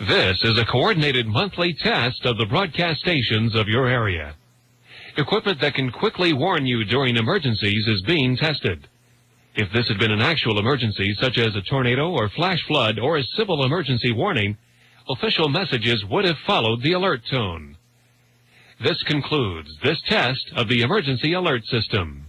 This is a coordinated monthly test of the broadcast stations of your area. Equipment that can quickly warn you during emergencies is being tested. If this had been an actual emergency, such as a tornado or flash flood or a civil emergency warning, official messages would have followed the alert tone. This concludes this test of the emergency alert system.